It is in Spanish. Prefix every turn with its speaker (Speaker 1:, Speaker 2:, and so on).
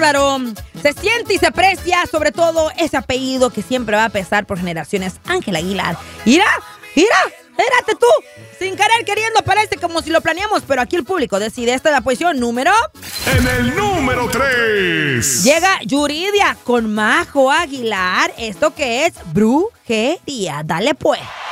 Speaker 1: bárbaro! Se siente y se aprecia, sobre todo, ese apellido que siempre va a pesar por generaciones. Ángel Aguilar. ¡Mira! ¡Espérate tú! Sin querer queriendo parece como si lo planeamos, pero aquí el público decide. Esta es la posición número...
Speaker 2: En el número 3.
Speaker 1: Llega Yuridia con Majo Aguilar. ¿Esto qué es? Brujería. Dale pues.